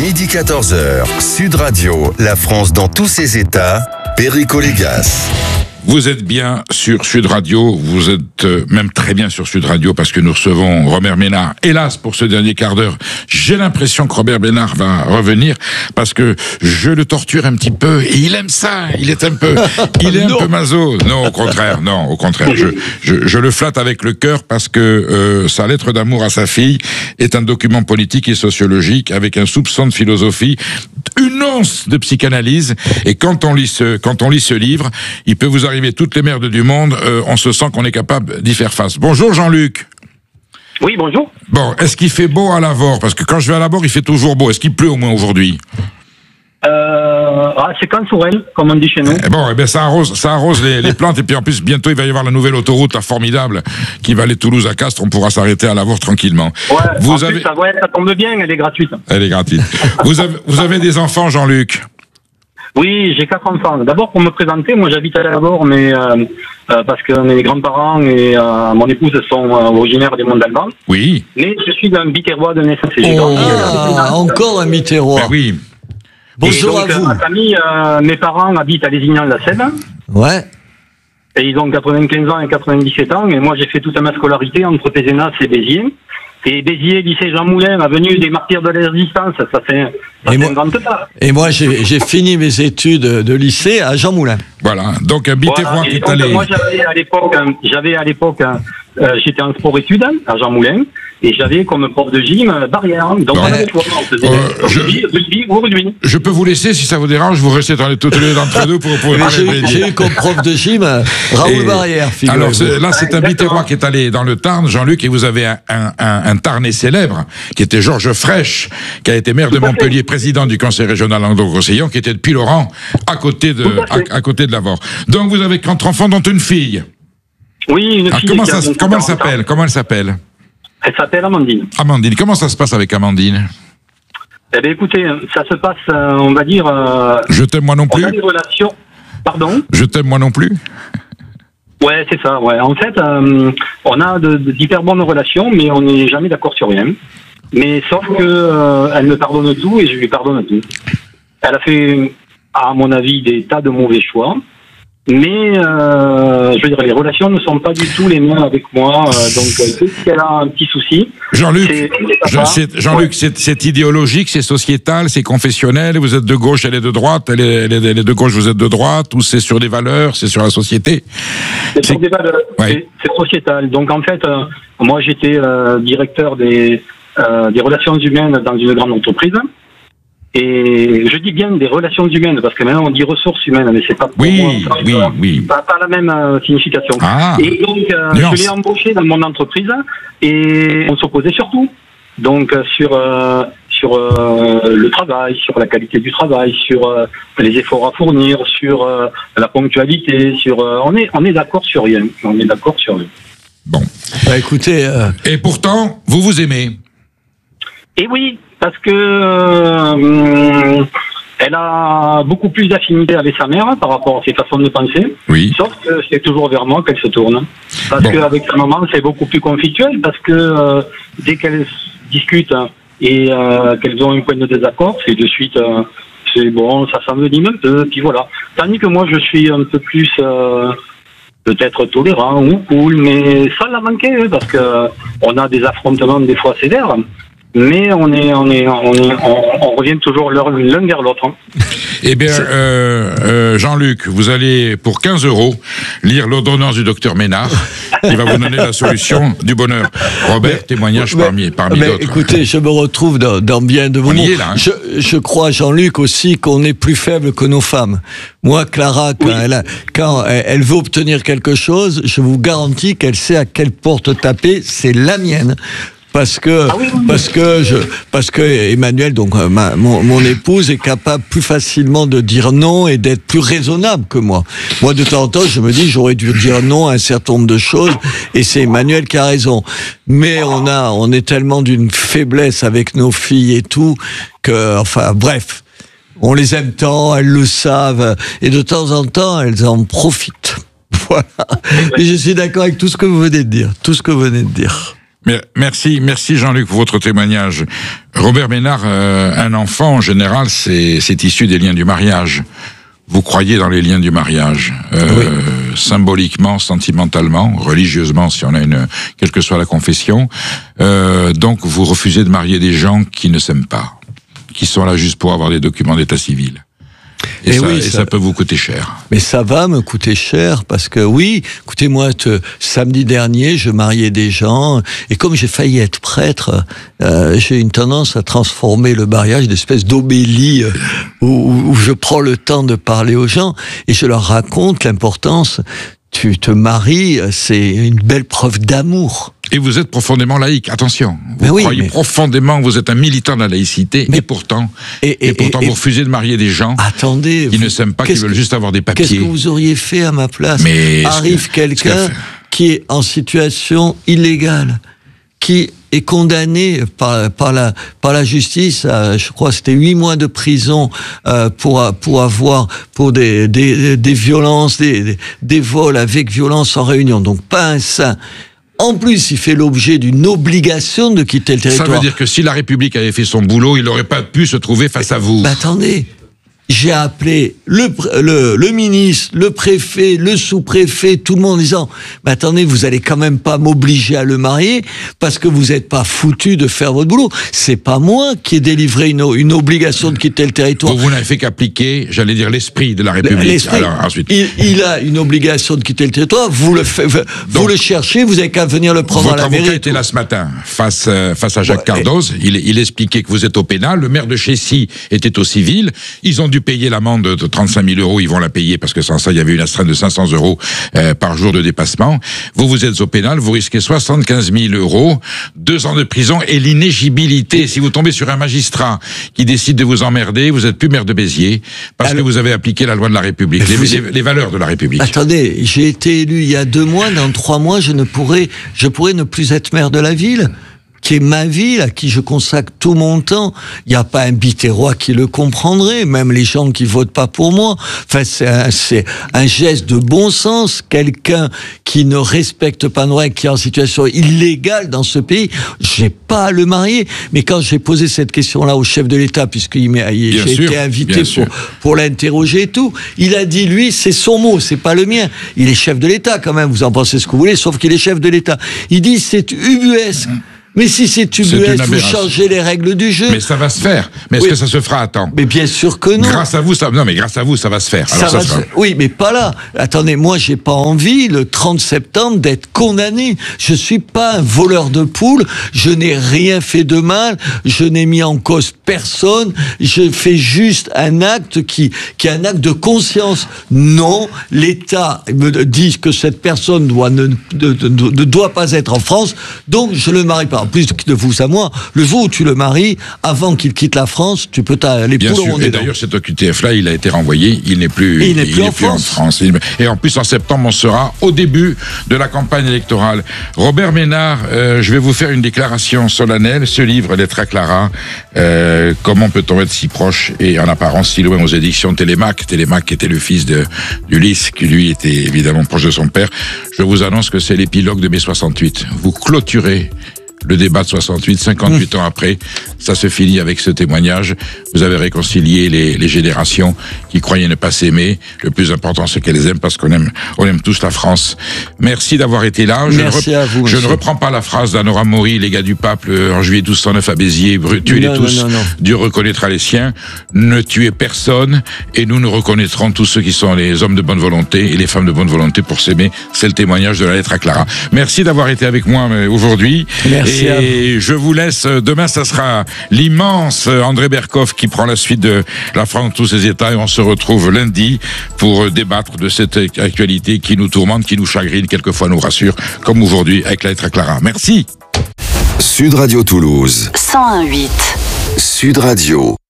Midi 14h, Sud Radio, la France dans tous ses états, Perico Légas. Vous êtes bien sur Sud Radio, vous êtes même très bien sur Sud Radio parce que nous recevons Robert Ménard. Hélas, pour ce dernier quart d'heure, j'ai l'impression que Robert Ménard va revenir parce que je le torture un petit peu et il aime ça, il est un peu maso. Non, au contraire, je le flatte avec le cœur parce que sa lettre d'amour à sa fille est un document politique et sociologique avec un soupçon de philosophie, une once de psychanalyse, et quand on lit ce livre, il peut vous arriver toutes les merdes du monde, on se sent qu'on est capable d'y faire face. Bonjour Jean-Luc. Oui, bonjour. Bon, est-ce qu'il fait beau à Lavore? Parce que quand je vais à Lavore, il fait toujours beau. Est-ce qu'il pleut au moins aujourd'hui? C'est Cansourel, comme on dit chez nous. Ça arrose les plantes, et puis en plus, bientôt, il va y avoir la nouvelle autoroute, la formidable, qui va aller Toulouse à Castres, on pourra s'arrêter à Lavore tranquillement. Ouais, ça tombe bien, elle est gratuite. Elle est gratuite. Vous avez des enfants, Jean-Luc? Oui, j'ai 4 enfants. D'abord, pour me présenter, moi j'habite à Lavore, mais parce que mes grands-parents et mon épouse sont originaires des Monts d'Alban. Oui. Mais je suis un biterrois de naissance. Encore un biterrois. Ben oui. Bonjour à vous. Ma famille, mes parents habitent à Lézignan-la-Seine. Ouais. Et ils ont 95 ans et 97 ans. Et moi, j'ai fait toute ma scolarité entre Pézenas et Béziers. Et Béziers, lycée Jean Moulin, avenue des Martyrs de la Résistance, ça fait un grand pas. Et moi, j'ai fini mes études de lycée à Jean Moulin. Voilà, donc un biterrois qui est allé... Moi, j'avais à l'époque, j'étais en sport-études à Jean Moulin, et j'avais comme prof de gym Barrière. Donc, on faisait rugby aujourd'hui. Je peux vous laisser, si ça vous dérange, vous restez tous les deux d'entre deux pour parler. J'ai eu comme prof de gym Raoul Barrière, alors, là, c'est un biterrois qui est allé dans le Tarn, Jean-Luc, et vous avez un Tarnais célèbre, qui était Georges Frêche, qui a été maire de Montpellier, président du conseil régional Languedoc-Roussillon, qui était depuis Laurent, à côté de Lavore. Donc, vous avez 4 enfants, dont une fille. Oui, une fille. Comment elle s'appelle? Elle s'appelle Amandine. Amandine, comment ça se passe avec Amandine? Eh bien, écoutez, ça se passe, on va dire... Je t'aime moi non plus. On a des relations... Pardon? Je t'aime moi non plus. Ouais, c'est ça, ouais. En fait, on a d'hyper bonnes relations, mais on n'est jamais d'accord sur rien. Mais sauf que elle me pardonne tout et je lui pardonne tout. Elle a fait, à mon avis, des tas de mauvais choix. Mais, je veux dire, les relations ne sont pas du tout les mêmes avec moi. Donc, si elle a un petit souci... Jean-Luc, c'est idéologique, c'est sociétal, c'est confessionnel. Vous êtes de gauche, elle est de droite. Elle est de gauche, vous êtes de droite. Ou c'est sur des valeurs, c'est sur la société? C'est sur des valeurs, ouais. C'est sociétal. Donc, en fait, moi, j'étais directeur des relations humaines dans une grande entreprise. Et je dis bien des relations humaines, parce que maintenant on dit ressources humaines, mais c'est pas pour moi, pas la même signification. Et donc, je l'ai embauché dans mon entreprise, et on s'opposait sur tout. Donc, sur le travail, sur la qualité du travail, sur les efforts à fournir, sur la ponctualité, on est d'accord sur rien. On est d'accord sur rien. Bon. Bah, écoutez... Et pourtant, vous aimez. Et oui, parce que elle a beaucoup plus d'affinité avec sa mère par rapport à ses façons de penser. Oui. Sauf que c'est toujours vers moi qu'elle se tourne. Parce qu'avec sa maman, c'est beaucoup plus conflictuel, parce que dès qu'elles discutent et qu'elles ont un point de désaccord, c'est de suite, c'est bon, ça s'envenime un peu, puis voilà. Tandis que moi, je suis un peu plus... peut-être tolérant ou cool, mais ça l'a manqué, parce que on a des affrontements des fois sévères. Mais on revient toujours l'un vers l'autre. Eh bien, Jean-Luc, vous allez, pour 15 € lire l'ordonnance du docteur Ménard, qui va vous donner la solution du bonheur. Robert, témoignage parmi d'autres. Écoutez, je me retrouve dans bien de moments. Je crois, Jean-Luc, aussi qu'on est plus faible que nos femmes. Moi, Clara, quand elle veut obtenir quelque chose, je vous garantis qu'elle sait à quelle porte taper, c'est la mienne. Parce que Emmanuel, donc mon épouse, est capable plus facilement de dire non et d'être plus raisonnable que moi. Moi, de temps en temps, je me dis j'aurais dû dire non à un certain nombre de choses, et c'est Emmanuel qui a raison. Mais on est tellement d'une faiblesse avec nos filles et tout que, enfin, bref, on les aime tant, elles le savent, et de temps en temps, elles en profitent. Voilà. Mais je suis d'accord avec tout ce que vous venez de dire. Merci Jean-Luc pour votre témoignage. Robert Ménard, un enfant en général, c'est issu des liens du mariage. Vous croyez dans les liens du mariage, oui. Symboliquement, sentimentalement, religieusement, si on a quelle que soit la confession. Donc vous refusez de marier des gens qui ne s'aiment pas, qui sont là juste pour avoir des documents d'état civil. Et ça peut vous coûter cher. Mais ça va me coûter cher parce que oui, écoutez-moi, samedi dernier, je mariais des gens et comme j'ai failli être prêtre, j'ai une tendance à transformer le mariage d'espèce d'obélie où je prends le temps de parler aux gens et je leur raconte l'importance. Tu te maries, c'est une belle preuve d'amour. Et vous êtes profondément laïque, attention. Vous croyez profondément, vous êtes un militant de la laïcité, et pourtant vous refusez de marier des gens qui ne s'aiment pas, qui veulent juste avoir des papiers. Qu'est-ce que vous auriez fait à ma place? Arrive quelqu'un qui est en situation illégale, qui est condamné par la justice à, je crois, c'était 8 mois de prison pour des violences, des vols avec violence en réunion. Donc pas un saint. En plus, il fait l'objet d'une obligation de quitter le territoire. Ça veut dire que si la République avait fait son boulot, il n'aurait pas pu se trouver face à vous. Attendez, j'ai appelé le ministre, le préfet, le sous-préfet, tout le monde en disant attendez, vous allez quand même pas m'obliger à le marier parce que vous n'êtes pas foutu de faire votre boulot. C'est pas moi qui ai délivré une obligation de quitter le territoire. Vous n'avez fait qu'appliquer, j'allais dire, l'esprit de la République. Alors, ensuite. Il a une obligation de quitter le territoire, vous le cherchez, vous avez qu'à venir le prendre à la mairie. Votre avocat était là ce matin face à Jacques Cardoz, il expliquait que vous êtes au pénal, le maire de Chécy était au civil, ils ont dû payer l'amende de 35 000 €, ils vont la payer parce que sans ça, il y avait une astreinte de 500 € par jour de dépassement. Vous êtes au pénal, vous risquez 75 000 €, 2 ans de prison et l'inéligibilité. Si vous tombez sur un magistrat qui décide de vous emmerder, vous n'êtes plus maire de Béziers parce que vous avez appliqué la loi de la République, les valeurs de la République. Attendez, j'ai été élu il y a 2 mois, dans 3 mois, je pourrais ne plus être maire de la ville, qui est ma ville, à qui je consacre tout mon temps. Il n'y a pas un Biterrois qui le comprendrait, même les gens qui votent pas pour moi. Enfin, c'est un geste de bon sens. Quelqu'un qui ne respecte pas nos règles, qui est en situation illégale dans ce pays, j'ai pas à le marier. Mais quand j'ai posé cette question-là au chef de l'État, puisqu'il j'ai été invité pour l'interroger et tout, il a dit, lui, c'est son mot, c'est pas le mien. Il est chef de l'État quand même, vous en pensez ce que vous voulez, sauf qu'il est chef de l'État. Il dit, c'est ubuesque. Mais si c'est ubuesque, vous changez les règles du jeu. Mais ça va se faire. Mais est-ce que ça se fera à temps? Mais bien sûr que non. Grâce à vous, ça va se faire. Alors oui, mais pas là. Attendez, moi, j'ai pas envie, le 30 septembre, d'être condamné. Je suis pas un voleur de poules. Je n'ai rien fait de mal. Je n'ai mis en cause personne. Je fais juste un acte qui est un acte de conscience. Non, l'État me dit que cette personne ne doit pas être en France. Donc, je le marie pas. En plus de vous à moi, le jour où tu le maries, avant qu'il quitte la France, tu peux les poules au et d'ailleurs, cet OQTF-là, il a été renvoyé, il n'est plus en France. Et en plus, en septembre, on sera au début de la campagne électorale. Robert Ménard, je vais vous faire une déclaration solennelle. Ce livre, Lettre à Clara, comment peut-on être si proche et en apparence si loin aux éditions Télémaque. Télémaque était le fils d'Ulysse, qui lui était évidemment proche de son père. Je vous annonce que c'est l'épilogue de mai 68. Vous clôturez le débat de 68, 58 ans après, ça se finit avec ce témoignage. Vous avez réconcilié les générations qui croyaient ne pas s'aimer. Le plus important, c'est qu'elles aiment parce qu'on aime tous la France. Merci d'avoir été là. Merci à vous. Je ne reprends pas la phrase d'Anora Mori, les gars du pape, en juillet 1209 à Béziers, tuez-les tous, Dieu reconnaîtra les siens. Ne tuez personne et nous reconnaîtrons tous ceux qui sont les hommes de bonne volonté et les femmes de bonne volonté pour s'aimer. C'est le témoignage de la lettre à Clara. Merci d'avoir été avec moi aujourd'hui. Merci. Et je vous laisse, demain ça sera l'immense André Berkoff qui prend la suite de la France tous ses états et on se retrouve lundi pour débattre de cette actualité qui nous tourmente, qui nous chagrine, quelquefois nous rassure, comme aujourd'hui avec la lettre à Clara. Merci. Sud Radio Toulouse. 101.8. Sud Radio.